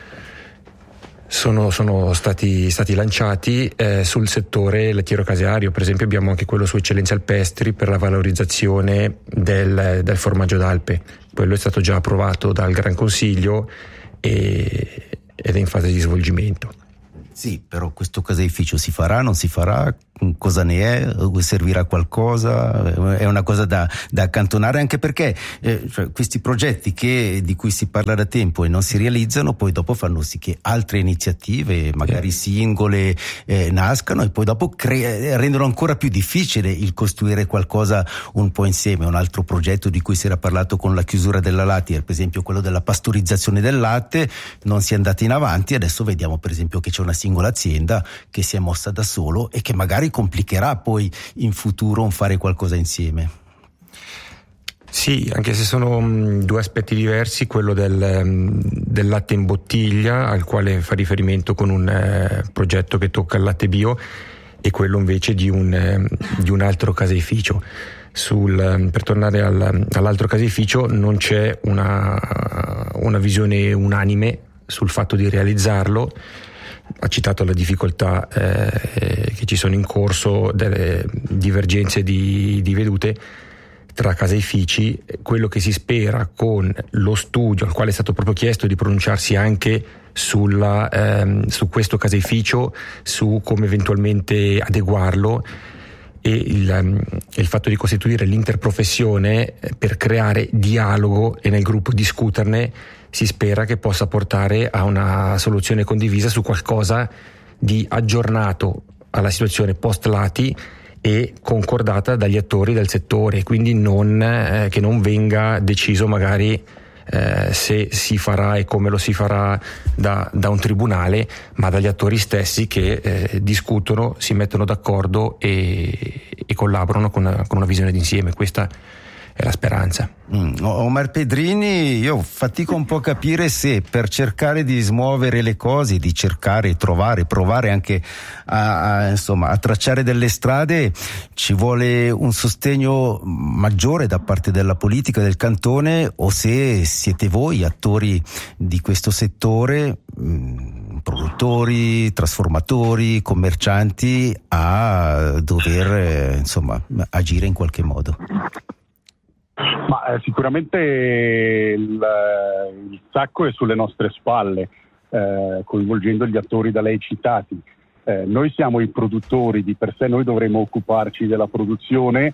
Sono, sono stati, stati lanciati eh, sul settore lattiero-caseario. Per esempio abbiamo anche quello su eccellenze alpestri per la valorizzazione del, del formaggio d'Alpe. Quello è stato già approvato dal Gran Consiglio e, ed è in fase di svolgimento. Sì, però questo caseificio si farà, non si farà? Cosa ne è? Servirà a qualcosa? È una cosa da, da accantonare, anche perché eh, cioè, questi progetti che, di cui si parla da tempo e non si realizzano, poi dopo fanno sì che altre iniziative, magari singole, eh, nascano, e poi dopo cre- rendono ancora più difficile il costruire qualcosa un po' insieme. Un altro progetto di cui si era parlato con la chiusura della Lati, per esempio quello della pastorizzazione del latte, non si è andati in avanti. Adesso vediamo per esempio che c'è una singola azienda che si è mossa da solo e che magari complicherà poi in futuro un fare qualcosa insieme. Sì, anche se sono mh, due aspetti diversi, quello del, mh, del latte in bottiglia, al quale fa riferimento con un eh, progetto che tocca il latte bio, e quello invece di un, eh, di un altro caseificio. Sul, per tornare al, all'altro caseificio, non c'è una, una visione unanime sul fatto di realizzarlo. Ha citato le difficoltà eh, che ci sono in corso, delle divergenze di, di vedute tra caseifici. Quello che si spera con lo studio, al quale è stato proprio chiesto di pronunciarsi anche sulla, ehm, su questo caseificio, su come eventualmente adeguarlo, e il, il fatto di costituire l'interprofessione per creare dialogo e nel gruppo discuterne si spera che possa portare a una soluzione condivisa su qualcosa di aggiornato alla situazione post Lati e concordata dagli attori del settore, quindi non, eh, che non venga deciso magari eh, se si farà e come lo si farà da, da un tribunale, ma dagli attori stessi che eh, discutono, si mettono d'accordo e, e collaborano con una, con una visione d'insieme. Questa è la speranza. Mm. Omar Pedrini, io fatico un po' a capire se per cercare di smuovere le cose, di cercare, trovare, provare anche a, a, insomma, a tracciare delle strade, ci vuole un sostegno maggiore da parte della politica del cantone, o se siete voi, attori di questo settore, mh, produttori, trasformatori, commercianti, a dover eh, insomma agire in qualche modo. Ma eh, sicuramente il, il sacco è sulle nostre spalle, eh, coinvolgendo gli attori da lei citati. Eh, noi siamo i produttori, di per sé noi dovremmo occuparci della produzione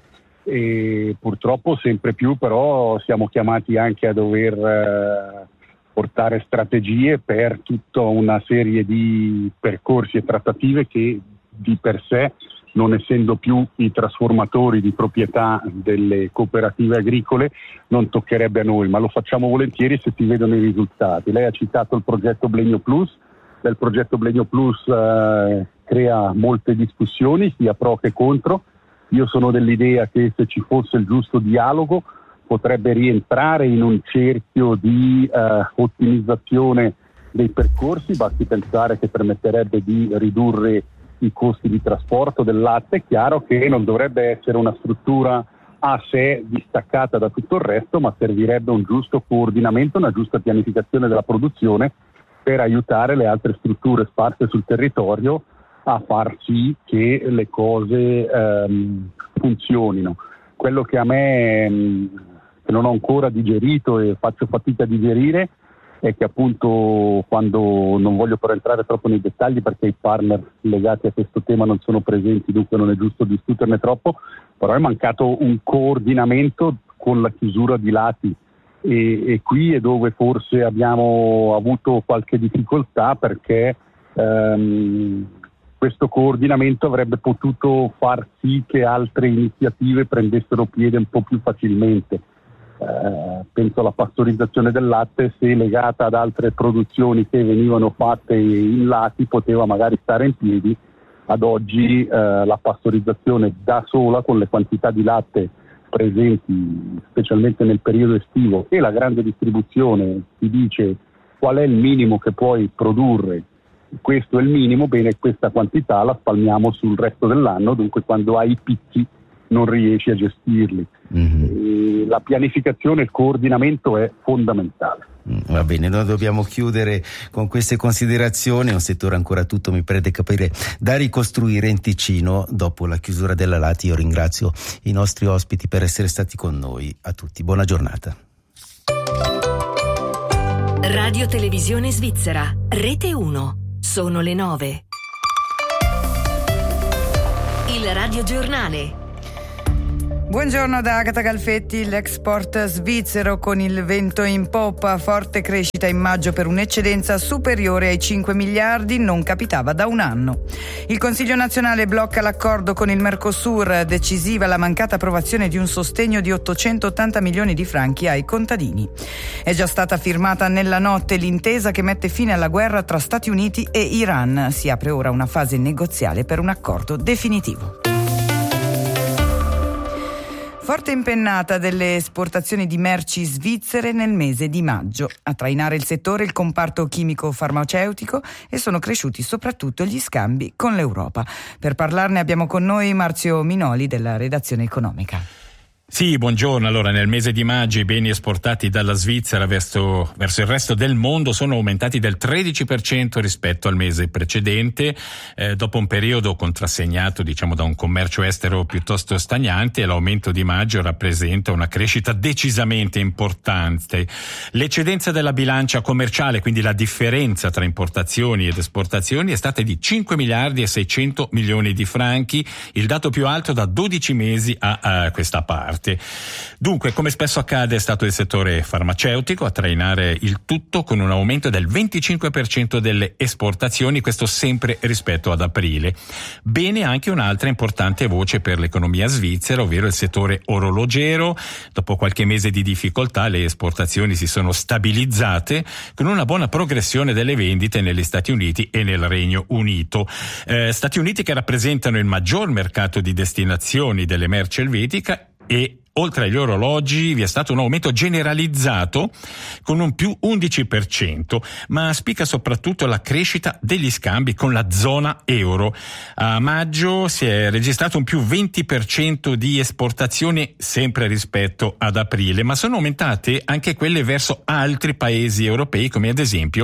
e purtroppo sempre più però siamo chiamati anche a dover eh, portare strategie per tutta una serie di percorsi e trattative che di per sé, non essendo più i trasformatori di proprietà delle cooperative agricole, non toccherebbe a noi, ma lo facciamo volentieri se si vedono i risultati. Lei ha citato il progetto Blegno Plus, del progetto Blegno Plus eh, crea molte discussioni, sia pro che contro. Io sono dell'idea che se ci fosse il giusto dialogo potrebbe rientrare in un cerchio di eh, ottimizzazione dei percorsi, basti pensare che permetterebbe di ridurre i costi di trasporto del latte. È chiaro che non dovrebbe essere una struttura a sé distaccata da tutto il resto, ma servirebbe un giusto coordinamento, una giusta pianificazione della produzione per aiutare le altre strutture sparse sul territorio a far sì che le cose ehm, funzionino. Quello che a me, ehm, che non ho ancora digerito e faccio fatica a digerire, è che appunto, quando, non voglio però entrare troppo nei dettagli perché i partner legati a questo tema non sono presenti, dunque non è giusto discuterne troppo, però è mancato un coordinamento con la chiusura di Lati e, e qui è dove forse abbiamo avuto qualche difficoltà, perché ehm, questo coordinamento avrebbe potuto far sì che altre iniziative prendessero piede un po' più facilmente. Eh, penso alla pastorizzazione del latte, se legata ad altre produzioni che venivano fatte in Lati poteva magari stare in piedi. Ad oggi eh, la pastorizzazione da sola, con le quantità di latte presenti specialmente nel periodo estivo e la grande distribuzione, ti dice qual è il minimo che puoi produrre, questo è il minimo, bene, questa quantità la spalmiamo sul resto dell'anno, dunque quando hai i picchi non riesci a gestirli. Mm-hmm. La pianificazione e il coordinamento è fondamentale. Va bene, noi dobbiamo chiudere con queste considerazioni, un settore ancora tutto, mi pare di capire, da ricostruire in Ticino dopo la chiusura della Lati. Io ringrazio i nostri ospiti per essere stati con noi. A tutti, buona giornata. Radio Televisione Svizzera, Rete uno, sono le nove. Il Radio Giornale. Buongiorno da Agata Galfetti. L'export svizzero con il vento in poppa, forte crescita in maggio per un'eccedenza superiore ai cinque miliardi, non capitava da un anno. Il Consiglio nazionale blocca l'accordo con il Mercosur, decisiva la mancata approvazione di un sostegno di ottocentottanta milioni di franchi ai contadini. È già stata firmata nella notte l'intesa che mette fine alla guerra tra Stati Uniti e Iran. Si apre ora una fase negoziale per un accordo definitivo. Forte impennata delle esportazioni di merci svizzere nel mese di maggio. A trainare il settore il comparto chimico-farmaceutico e sono cresciuti soprattutto gli scambi con l'Europa. Per parlarne abbiamo con noi Marzio Minoli della redazione economica. Sì, buongiorno. Allora, nel mese di maggio i beni esportati dalla Svizzera verso, verso il resto del mondo sono aumentati del tredici per cento rispetto al mese precedente, eh, dopo un periodo contrassegnato, diciamo, da un commercio estero piuttosto stagnante. L'aumento di maggio rappresenta una crescita decisamente importante. L'eccedenza della bilancia commerciale, quindi la differenza tra importazioni ed esportazioni, è stata di cinque miliardi e seicento milioni di franchi, il dato più alto da dodici mesi a, a questa parte. Dunque, come spesso accade, è stato il settore farmaceutico a trainare il tutto, con un aumento del venticinque per cento delle esportazioni, questo sempre rispetto ad aprile. Bene anche un'altra importante voce per l'economia svizzera, ovvero il settore orologiero. Dopo qualche mese di difficoltà le esportazioni si sono stabilizzate, con una buona progressione delle vendite negli Stati Uniti e nel Regno Unito. Eh, Stati Uniti che rappresentano il maggior mercato di destinazioni delle merci elvetica, e oltre agli orologi vi è stato un aumento generalizzato con un più undici per cento, ma spicca soprattutto la crescita degli scambi con la zona euro. A maggio si è registrato un più venti per cento di esportazioni, sempre rispetto ad aprile, ma sono aumentate anche quelle verso altri paesi europei, come ad esempio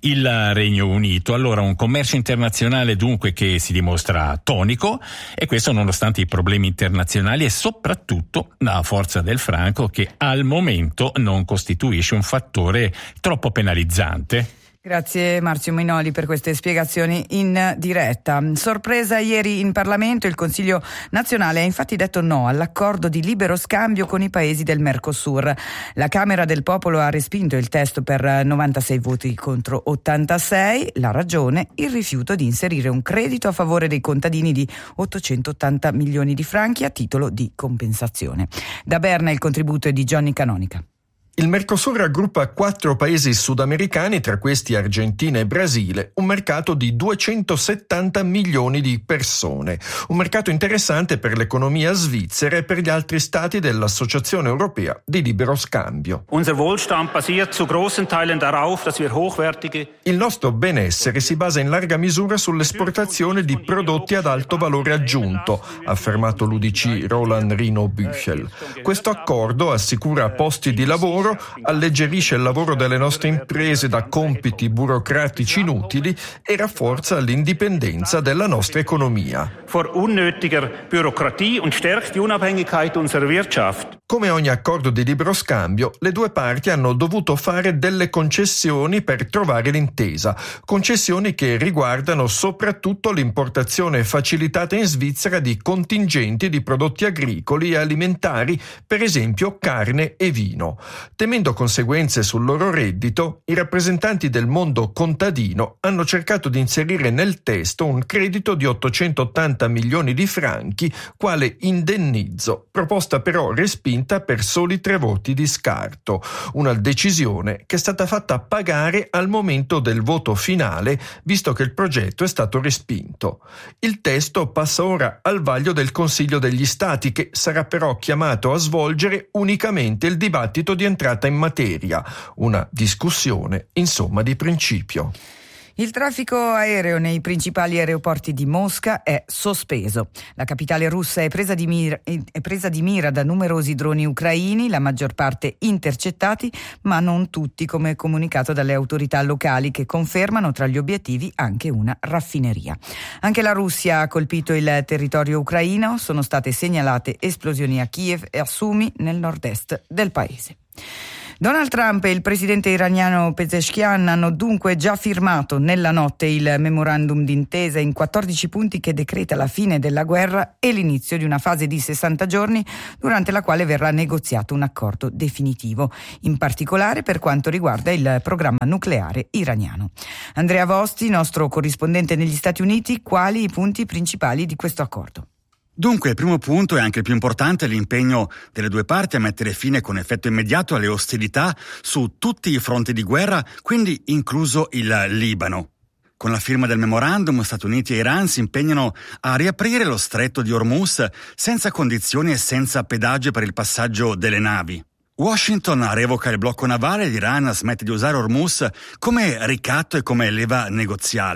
il Regno Unito. Allora, un commercio internazionale dunque che si dimostra tonico, e questo nonostante i problemi internazionali e soprattutto la forza del franco, che al momento non costituisce un fattore troppo penalizzante. Grazie Marzio Minoli per queste spiegazioni in diretta. Sorpresa ieri in Parlamento, il Consiglio nazionale ha infatti detto no all'accordo di libero scambio con i paesi del Mercosur. La Camera del Popolo ha respinto il testo per novantasei voti contro ottantasei. La ragione? Il rifiuto di inserire un credito a favore dei contadini di ottocentottanta milioni di franchi a titolo di compensazione. Da Berna il contributo è di Johnny Canonica. Il Mercosur raggruppa quattro paesi sudamericani, tra questi Argentina e Brasile, un mercato di duecentosettanta milioni di persone. Un mercato interessante per l'economia svizzera e per gli altri stati dell'Associazione Europea di Libero Scambio. Unser Wohlstand basiert zu großen Teilen darauf, dass wir hochwertige. Il nostro benessere si basa in larga misura sull'esportazione di prodotti ad alto valore aggiunto, ha affermato l'U D C Roland Rino Büchel. Questo accordo assicura posti di lavoro, alleggerisce il lavoro delle nostre imprese da compiti burocratici inutili e rafforza l'indipendenza della nostra economia. Vor unnötiger Bürokratie und stärkt die Unabhängigkeit unserer Wirtschaft. Come ogni accordo di libero scambio, le due parti hanno dovuto fare delle concessioni per trovare l'intesa, concessioni che riguardano soprattutto l'importazione facilitata in Svizzera di contingenti di prodotti agricoli e alimentari, per esempio carne e vino. Temendo conseguenze sul loro reddito, i rappresentanti del mondo contadino hanno cercato di inserire nel testo un credito di ottocentottanta milioni di franchi quale indennizzo, proposta però respinta per soli tre voti di scarto. Una decisione che è stata fatta pagare al momento del voto finale, visto che il progetto è stato respinto. Il testo passa ora al vaglio del Consiglio degli Stati, che sarà però chiamato a svolgere unicamente il dibattito di entrata in materia, una discussione insomma di principio. Il traffico aereo nei principali aeroporti di Mosca è sospeso. La capitale russa è presa di mira, è presa di mira da numerosi droni ucraini, la maggior parte intercettati, ma non tutti, come comunicato dalle autorità locali, che confermano tra gli obiettivi anche una raffineria. Anche la Russia ha colpito il territorio ucraino, sono state segnalate esplosioni a Kiev e a Sumy, nel nord-est del paese. Donald Trump e il presidente iraniano Pezeshkian hanno dunque già firmato nella notte il memorandum d'intesa in quattordici punti che decreta la fine della guerra e l'inizio di una fase di sessanta giorni durante la quale verrà negoziato un accordo definitivo, in particolare per quanto riguarda il programma nucleare iraniano. Andrea Vosti, nostro corrispondente negli Stati Uniti, quali i punti principali di questo accordo? Dunque, il primo punto e anche il più importante è l'impegno delle due parti a mettere fine con effetto immediato alle ostilità su tutti i fronti di guerra, quindi incluso il Libano. Con la firma del memorandum, Stati Uniti e Iran si impegnano a riaprire lo stretto di Hormuz senza condizioni e senza pedaggio per il passaggio delle navi. Washington revoca il blocco navale e l'Iran smette di usare Hormuz come ricatto e come leva negoziale.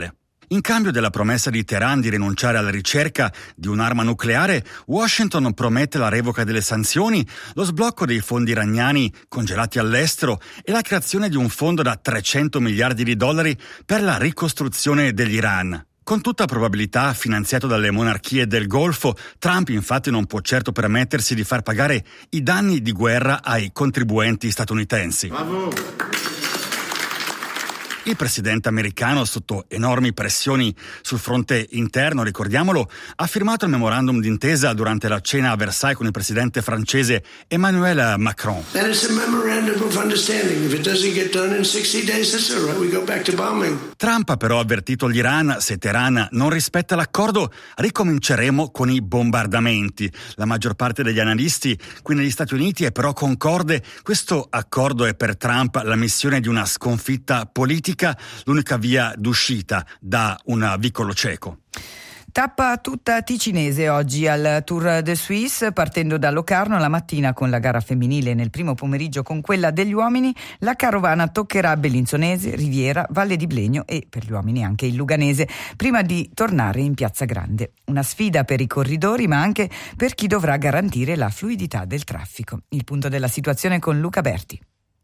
In cambio della promessa di Teheran di rinunciare alla ricerca di un'arma nucleare, Washington promette la revoca delle sanzioni, lo sblocco dei fondi iraniani congelati all'estero e la creazione di un fondo da trecento miliardi di dollari per la ricostruzione dell'Iran. Con tutta probabilità finanziato dalle monarchie del Golfo, Trump infatti non può certo permettersi di far pagare i danni di guerra ai contribuenti statunitensi. Bravo. Il presidente americano, sotto enormi pressioni sul fronte interno, ricordiamolo, ha firmato il memorandum d'intesa durante la cena a Versailles con il presidente francese Emmanuel Macron. And it's a memorandum of understanding. If it doesn't get done in sixty days, that's all right. We go back to bombing. Trump ha però avvertito l'Iran: se Teheran non rispetta l'accordo, ricominceremo con i bombardamenti. La maggior parte degli analisti qui negli Stati Uniti è però concorde. Questo accordo è per Trump la missione di una sconfitta politica, l'unica via d'uscita da un vicolo cieco. Tappa tutta ticinese oggi al Tour de Suisse, partendo da Locarno la mattina con la gara femminile, nel primo pomeriggio con quella degli uomini. La carovana toccherà Bellinzonese, Riviera, Valle di Blegno e per gli uomini anche il Luganese, prima di tornare in Piazza Grande. Una sfida per i corridori, ma anche per chi dovrà garantire la fluidità del traffico. Il punto della situazione con Luca Berti.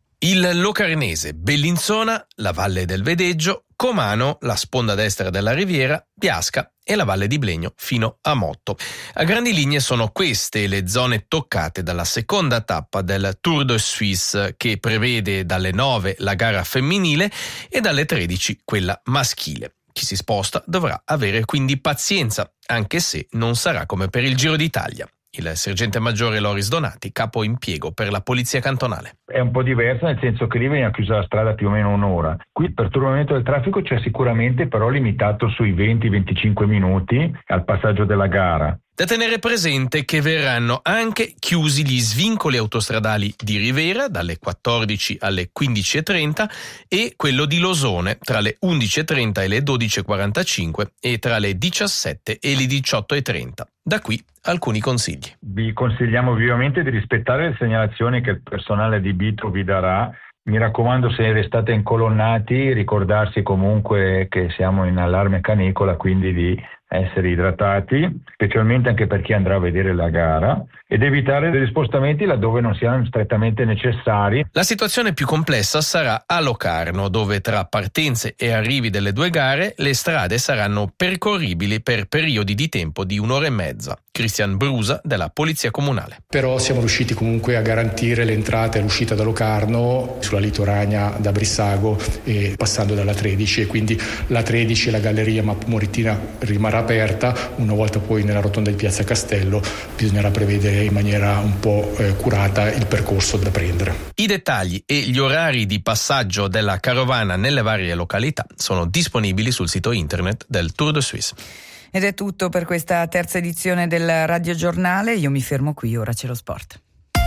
Il Locarnese, Bellinzona, la Valle del Vedeggio, Comano, la sponda destra della Riviera, Biasca e la Valle di Blegno fino a Motto. A grandi linee sono queste le zone toccate dalla seconda tappa del Tour de Suisse, che prevede dalle nove la gara femminile e dalle tredici quella maschile. Chi si sposta dovrà avere quindi pazienza, anche se non sarà come per il Giro d'Italia. Il sergente maggiore Loris Donati, capo impiego per la polizia cantonale. È un po' diversa, nel senso che lì veniva chiusa la strada più o meno un'ora. Qui il perturbamento del traffico c'è sicuramente, però limitato sui venti venticinque minuti al passaggio della gara. Da tenere presente che verranno anche chiusi gli svincoli autostradali di Rivera dalle quattordici alle quindici e trenta e quello di Losone tra le undici e trenta e le dodici e quarantacinque e tra le diciassette e le diciotto e trenta. Da qui alcuni consigli. Vi consigliamo vivamente di rispettare le segnalazioni che il personale di Bitro vi darà. Mi raccomando, se restate incolonnati, ricordarsi comunque che siamo in allarme canicola, quindi di essere idratati, specialmente anche per chi andrà a vedere la gara, ed evitare degli spostamenti laddove non siano strettamente necessari. La situazione più complessa sarà a Locarno, dove tra partenze e arrivi delle due gare le strade saranno percorribili per periodi di tempo di un'ora e mezza. Cristian Brusa della Polizia Comunale. Però siamo riusciti comunque a garantire l'entrata e l'uscita da Locarno sulla Litorania da Brissago e passando dalla tredici, e quindi la tredici e la galleria Map Moritina rimarrà aperta. Una volta poi nella rotonda di Piazza Castello bisognerà prevedere in maniera un po' eh, curata il percorso da prendere. I dettagli e gli orari di passaggio della carovana nelle varie località sono disponibili sul sito internet del Tour de Suisse. Ed è tutto per questa terza edizione del Radio Giornale. Io mi fermo qui, ora c'è lo sport.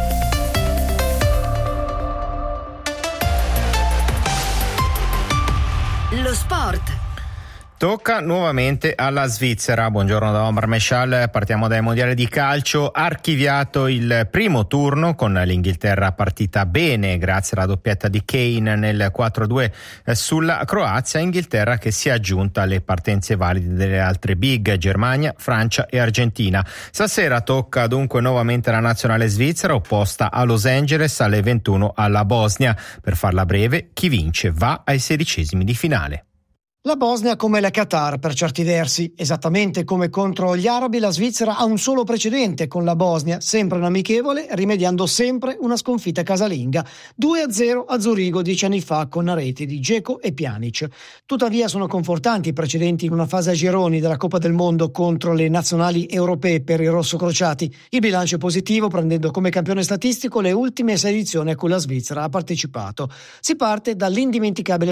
Lo sport. Tocca nuovamente alla Svizzera. Buongiorno da Omar Meshal. Partiamo dai mondiali di calcio. Archiviato il primo turno con l'Inghilterra partita bene grazie alla doppietta di Kane nel quattro a due sulla Croazia. Inghilterra che si è aggiunta alle partenze valide delle altre big, Germania, Francia e Argentina. Stasera tocca dunque nuovamente la nazionale svizzera, opposta a Los Angeles alle ventuno alla Bosnia. Per farla breve, chi vince va ai sedicesimi di finale. La Bosnia come la Qatar per certi versi, esattamente come contro gli arabi la Svizzera ha un solo precedente con la Bosnia, sempre un amichevole, rimediando sempre una sconfitta casalinga, due a zero a Zurigo dieci anni fa con reti di Dzeko e Pjanic. Tuttavia sono confortanti i precedenti in una fase a gironi della Coppa del Mondo contro le nazionali europee per i rossocrociati. Il bilancio è positivo, prendendo come campione statistico le ultime sei edizioni a cui la Svizzera ha partecipato. Si parte dall'indimenticabile